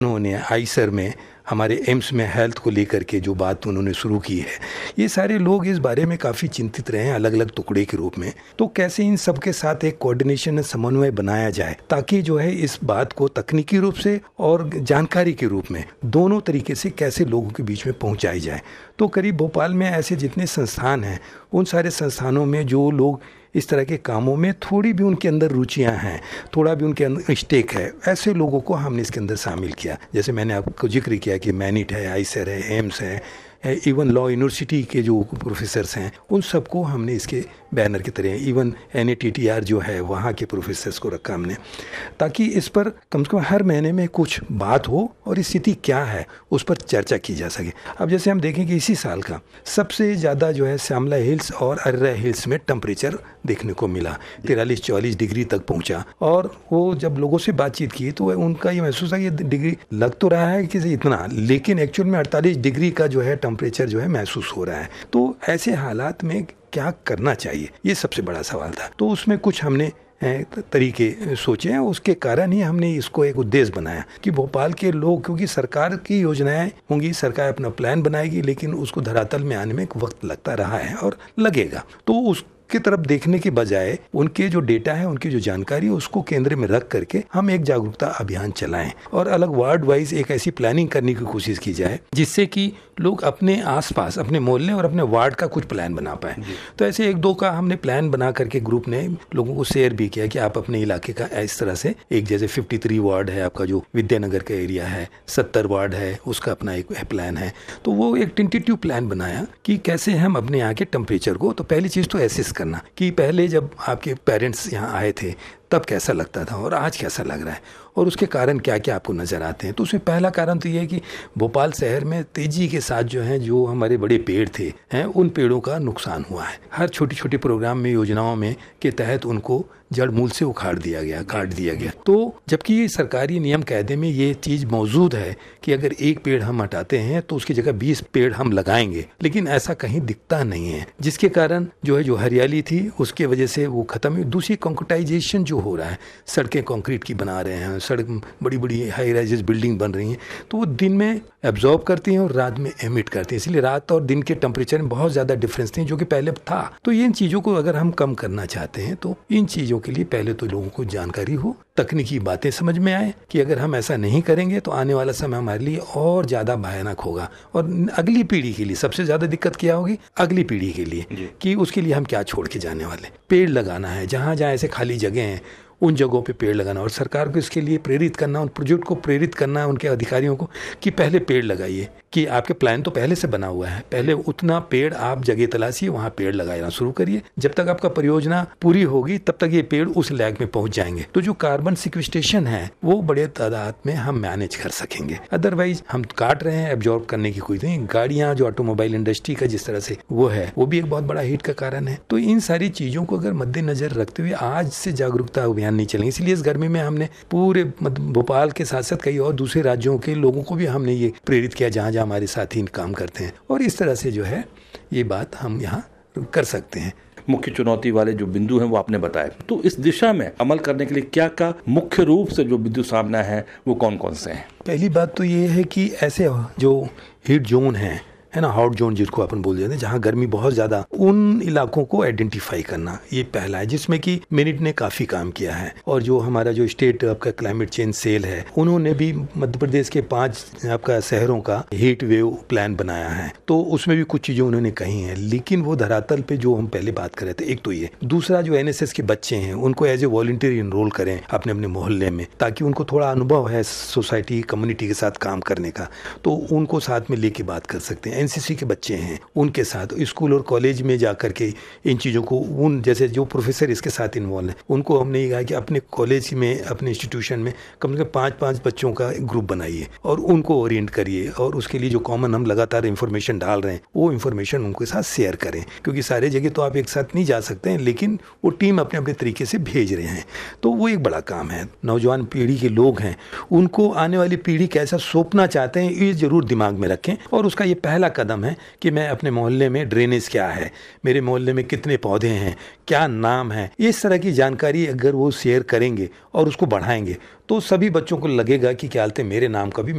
उन्होंने आईसर में हमारे एम्स में हेल्थ को लेकर के जो बात उन्होंने शुरू की है, ये सारे लोग इस बारे में काफ़ी चिंतित रहे हैं अलग अलग टुकड़े के रूप में। तो कैसे इन सब के साथ एक कोऑर्डिनेशन समन्वय बनाया जाए ताकि जो है इस बात को तकनीकी रूप से और जानकारी के रूप में दोनों तरीके से कैसे लोगों के बीच में पहुंचाई जाए। तो करीब भोपाल में ऐसे जितने संस्थान हैं उन सारे संस्थानों में जो लोग इस तरह के कामों में थोड़ी भी उनके अंदर रुचियां हैं, थोड़ा भी उनके अंदर स्टेक है, ऐसे लोगों को हमने इसके अंदर शामिल किया। जैसे मैंने आपको जिक्र किया कि मैनिट है, आईसर है, एम्स है, इवन लॉ यूनिवर्सिटी के जो प्रोफेसर्स हैं उन सबको हमने इसके बैनर की तरह, इवन NITTR जो है वहाँ के प्रोफेसर्स को रखा हमने, ताकि इस पर कम से कम हर महीने में कुछ बात हो और स्थिति क्या है उस पर चर्चा की जा सके। अब जैसे हम देखें कि इसी साल का सबसे ज़्यादा जो है श्यामला हिल्स और अर्रा हिल्स में टेम्परेचर देखने को मिला, 43-44 डिग्री तक पहुँचा। और वो जब लोगों से बातचीत की तो उनका ये महसूस है कि डिग्री लग तो रहा है कि इतना, लेकिन एक्चुअल में 48 डिग्री का जो है टेम्परेचर जो है महसूस हो रहा है। तो ऐसे हालात में क्या करना चाहिए, ये सबसे बड़ा सवाल था। तो उसमें कुछ हमने तरीके सोचे हैं, उसके कारण ही हमने इसको एक उद्देश्य बनाया कि भोपाल के लोग, क्योंकि सरकार की योजनाएं होंगी, सरकार अपना प्लान बनाएगी, लेकिन उसको धरातल में आने में एक वक्त लगता रहा है और लगेगा। तो उस की तरफ देखने के बजाय उनके जो डेटा है, उनकी जो जानकारी है, उसको केंद्र में रख करके हम एक जागरूकता अभियान चलाएं और अलग वार्ड वाइज एक ऐसी प्लानिंग करने की कोशिश की जाए जिससे कि लोग अपने आसपास, अपने मोहल्ले और अपने वार्ड का कुछ प्लान बना पाए। तो ऐसे 1-2 का हमने प्लान बना करके ग्रुप ने लोगों को शेयर भी किया कि आप अपने इलाके का इस तरह से, एक जैसे 53 वार्ड है आपका जो विद्यानगर का एरिया है, 70 वार्ड है उसका अपना एक प्लान है। तो वो एक टेंटेटिव प्लान बनाया कि कैसे हम अपने यहाँ के टेम्परेचर को, तो पहली चीज़ तो एसेस करना कि पहले जब आपके पेरेंट्स यहाँ आए थे तब कैसा लगता था और आज कैसा लग रहा है और उसके कारण क्या क्या आपको नज़र आते हैं। तो उसमें पहला कारण तो ये है कि भोपाल शहर में तेज़ी के साथ जो है जो हमारे बड़े पेड़ थे हैं उन पेड़ों का नुकसान हुआ है। हर छोटी छोटी प्रोग्राम में, योजनाओं में के तहत उनको जड़ मूल से उखाड़ दिया गया, काट दिया गया। तो जबकि ये सरकारी नियम कायदे में ये चीज़ मौजूद है कि अगर एक पेड़ हम हटाते हैं तो उसकी जगह 20 पेड़ हम लगाएंगे, लेकिन ऐसा कहीं दिखता नहीं है, जिसके कारण जो है जो हरियाली थी उसके वजह से वो खत्म हुई। दूसरी कंक्रीटाइजेशन जो हो रहा है, सड़कें कंक्रीट की बना रहे हैं, सड़क बड़ी बड़ी हाई राइजेस बिल्डिंग बन रही हैं, तो वो दिन में एब्जॉर्ब करती हैं और रात में एमिट करती हैं, इसलिए रात और दिन के टेम्परेचर में बहुत ज़्यादा डिफरेंस थी जो कि पहले था। तो इन चीज़ों को अगर हम कम करना चाहते हैं तो इन चीज़ों के लिए पहले तो लोगों को जानकारी हो, तकनीकी बातें समझ में आए कि अगर हम ऐसा नहीं करेंगे तो आने वाला समय हमारे लिए और ज़्यादा भयानक होगा। और अगली पीढ़ी के लिए सबसे ज़्यादा दिक्कत क्या होगी, अगली पीढ़ी के लिए, कि उसके लिए हम क्या छोड़ के जाने वाले। पेड़ लगाना है, जहाँ जहाँ ऐसे खाली जगह हैं उन जगहों पे पेड़ लगाना और सरकार को इसके लिए प्रेरित करना, उन प्रोजेक्ट को प्रेरित करना, उनके अधिकारियों को कि पहले पेड़ लगाइए, कि आपके प्लान तो पहले से बना हुआ है, पहले उतना पेड़ आप जगह तलाशिए, वहाँ पेड़ लगाना शुरू करिए। जब तक आपका परियोजना पूरी होगी तब तक ये पेड़ उस लैग में पहुंच जाएंगे। तो जो कार्बन सिक्वेस्ट्रेशन है वो बड़े तादाद में हम मैनेज कर सकेंगे। अदरवाइज हम काट रहे हैं, एब्जॉर्ब करने की कोई नहीं। गाड़ियाँ जो ऑटोमोबाइल इंडस्ट्री का जिस तरह से वो है, वो भी एक बहुत बड़ा हीट का कारण है। तो इन सारी चीज़ों को अगर मद्देनजर रखते हुए आज से जागरूकता अभियान नहीं चलेंगे। इसलिए इस गर्मी में हमने पूरे भोपाल के साथ साथ कई और दूसरे राज्यों के लोगों को भी हमने ये प्रेरित किया जहाँ जहाँ हमारे साथी काम करते हैं, और इस तरह से जो है ये बात हम यहाँ कर सकते हैं। मुख्य चुनौती वाले जो बिंदु हैं वो आपने बताए, तो इस दिशा में अमल करने के लिए क्या क्या मुख्य रूप से जो बिंदु सामने हैं वो कौन कौन से हैं? पहली बात तो ये है कि ऐसे जो हीट जोन है ना, हॉट जोन जिसको अपन बोल देते हैं, जहाँ गर्मी बहुत ज़्यादा, उन इलाकों को आइडेंटिफाई करना, ये पहला है, जिसमें कि मिनट ने काफ़ी काम किया है। और जो हमारा जो स्टेट आपका क्लाइमेट चेंज सेल है, उन्होंने भी मध्य प्रदेश के 5 आपका शहरों का हीट वेव प्लान बनाया है। तो उसमें भी कुछ चीज़ें उन्होंने कही हैं, लेकिन वो धरातल पे जो हम पहले बात कर रहे थे, एक तो ये, दूसरा जो NSS के बच्चे हैं उनको एज ए वॉलंटियर इनरोल करें अपने अपने मोहल्ले में, ताकि उनको थोड़ा अनुभव है सोसाइटी कम्युनिटी के साथ काम करने का, तो उनको साथ में लेके बात कर सकते हैं। NCC के बच्चे हैं उनके साथ स्कूल और कॉलेज में जाकर के इन चीज़ों को, उन जैसे जो प्रोफेसर इसके साथ इन्वॉल्व हैं उनको हमने ये कहा कि अपने कॉलेज में, अपने इंस्टीट्यूशन में कम से कम 5-5 बच्चों का ग्रुप बनाइए और उनको ओरिएंट करिए, और उसके लिए जो कॉमन हम लगातार इन्फॉर्मेशन डाल रहे हैं वो इन्फॉर्मेशन उनके साथ शेयर करें, क्योंकि सारे जगह तो आप एक साथ नहीं जा सकते हैं, लेकिन वो टीम अपने अपने तरीके से भेज रहे हैं। तो वो एक बड़ा काम है। नौजवान पीढ़ी के लोग हैं, उनको आने वाली पीढ़ी कैसा सौंपना चाहते हैं ये जरूर दिमाग में रखें, और उसका ये पहला कदम है कि मैं अपने मोहल्ले में ड्रेनेज क्या है, मेरे मोहल्ले में कितने पौधे हैं, क्या नाम है, इस तरह की जानकारी अगर वो शेयर करेंगे और उसको बढ़ाएंगे तो सभी बच्चों को लगेगा कि क्या हालत है, मेरे नाम का भी